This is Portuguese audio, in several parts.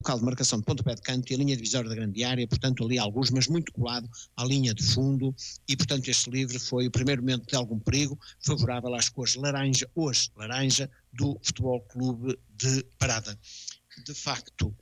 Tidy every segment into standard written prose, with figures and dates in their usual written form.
local de marcação de pontapé de canto e a linha divisória da grande área, portanto ali alguns, mas muito colado à linha de fundo, e portanto este livre foi o primeiro momento de algum perigo, favorável às cores laranja, hoje laranja, do Futebol Clube de Parada. De facto,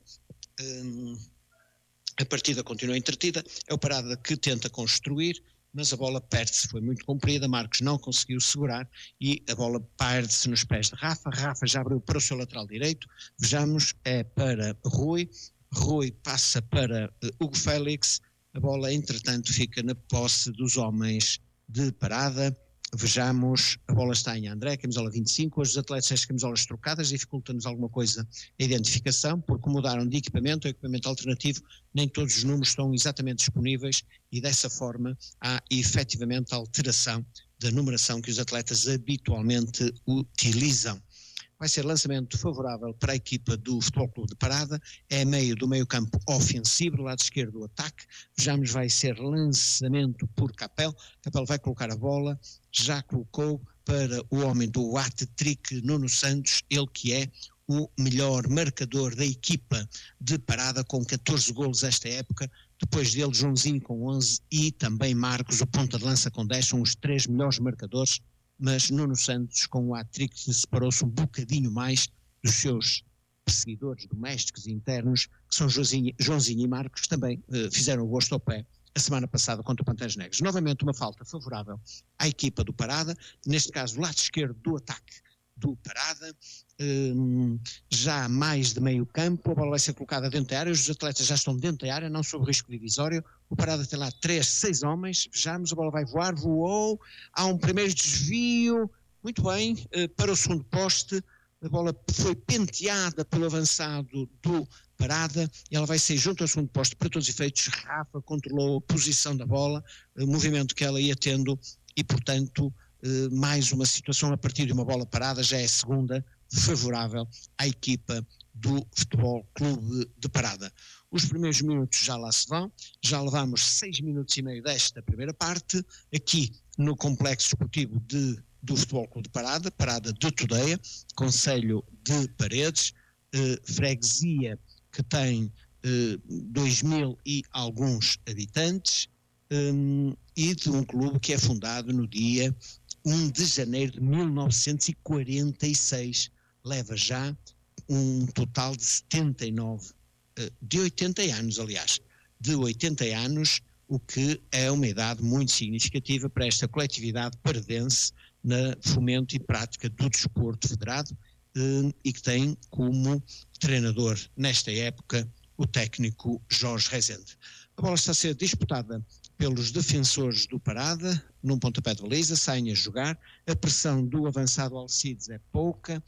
a partida continua entretida, é o Parada que tenta construir, mas a bola perde-se, foi muito comprida, Marcos não conseguiu segurar e a bola perde-se nos pés de Rafa já abriu para o seu lateral direito, vejamos, é para Rui passa para Hugo Félix, a bola entretanto fica na posse dos homens de Parada, vejamos, a bola está em André, camisola 25, hoje os atletas têm as camisolas trocadas, dificulta-nos alguma coisa a identificação, porque mudaram de equipamento, o equipamento alternativo, nem todos os números estão exatamente disponíveis e dessa forma há efetivamente a alteração da numeração que os atletas habitualmente utilizam. Vai ser lançamento favorável para a equipa do Futebol Clube de Parada, é meio do meio campo ofensivo, do lado esquerdo do ataque, vejamos, vai ser lançamento por Capel vai colocar a bola, já colocou para o homem do hat-trick Nuno Santos, ele que é o melhor marcador da equipa de Parada com 14 golos esta época, depois dele Joãozinho com 11 e também Marcos, o ponta de lança com 10, são os 3 melhores marcadores, mas Nuno Santos com o hat-trick separou-se um bocadinho mais dos seus perseguidores domésticos e internos, que são Joãozinho e Marcos, que também fizeram o gosto ao pé a semana passada contra o Panteras Negras. Novamente uma falta favorável à equipa do Parada, neste caso o lado esquerdo do ataque do Parada, já mais de meio campo, a bola vai ser colocada dentro da área, os atletas já estão dentro da área, não sob risco divisório, o Parada tem lá 6 homens, vejamos, a bola vai voar, voou, há um primeiro desvio, muito bem, para o segundo poste, a bola foi penteada pelo avançado do Parada e ela vai sair junto ao segundo poste para todos os efeitos. Rafa controlou a posição da bola, o movimento que ela ia tendo e portanto mais uma situação a partir de uma bola parada, já é a segunda favorável à equipa do Futebol Clube de Parada. Os primeiros minutos já lá se vão, já levamos 6 minutos e meio desta primeira parte, aqui no Complexo Esportivo do Futebol Clube de Parada, Parada de Tudeia, Concelho de Paredes, freguesia que tem 2.000 e alguns habitantes, e de um clube que é fundado no dia 1 de janeiro de 1946, leva já um total de 80 anos, aliás, de 80 anos, o que é uma idade muito significativa para esta coletividade paredense na fomento e prática do desporto federado, e que tem como treinador nesta época o técnico Jorge Rezende. A bola está a ser disputada pelos defensores do Parada, num pontapé de baliza, saem a jogar, a pressão do avançado Alcides é pouca,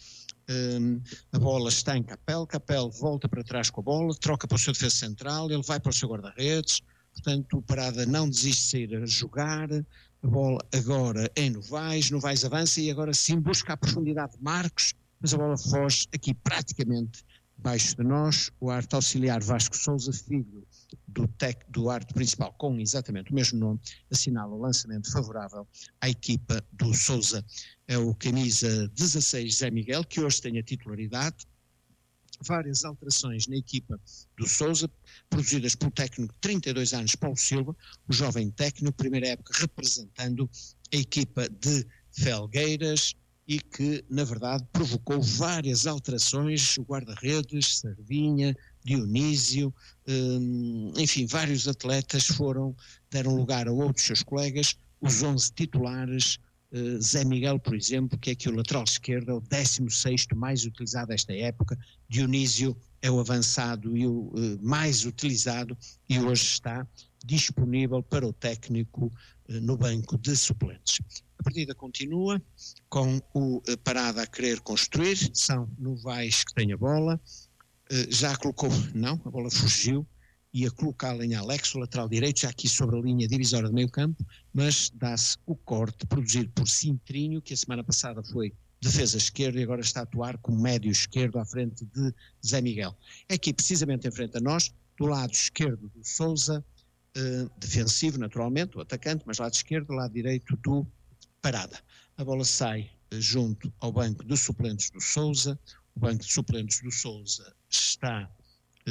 a bola está em Capel volta para trás com a bola, troca para o seu defesa central, ele vai para o seu guarda-redes, portanto o Parada não desiste de sair a jogar, a bola agora é Novaes avança e agora sim busca a profundidade de Marcos, mas a bola foge aqui praticamente abaixo de nós, o árbitro auxiliar Vasco Sousa, filho do árbitro principal, com exatamente o mesmo nome, assinala o lançamento favorável à equipa do Sousa. É o camisa 16 Zé Miguel, que hoje tem a titularidade. Várias alterações na equipa do Sousa, produzidas pelo técnico de 32 anos, Paulo Silva, o jovem técnico, primeira época representando a equipa de Felgueiras, e que, na verdade, provocou várias alterações, o guarda-redes, Sardinha, Dionísio, enfim, vários atletas deram lugar a outros seus colegas, os 11 titulares, Zé Miguel, por exemplo, que é aqui o lateral esquerdo, é o 16º mais utilizado esta época, Dionísio é o avançado e o mais utilizado e hoje está disponível para o técnico no banco de suplentes. A partida continua com o Parada a querer construir, são Novaes que tem a bola, já colocou, não, a bola fugiu, ia colocá-la em Alex, o lateral direito, já aqui sobre a linha divisória do meio campo, mas dá-se o corte produzido por Cintrinho, que a semana passada foi defesa esquerda e agora está a atuar como médio esquerdo à frente de Zé Miguel. É aqui precisamente em frente a nós, do lado esquerdo do Sousa, defensivo naturalmente, o atacante, mas lado esquerdo, lado direito do Parada. A bola sai junto ao banco de suplentes do Sousa, o banco de suplentes do Sousa está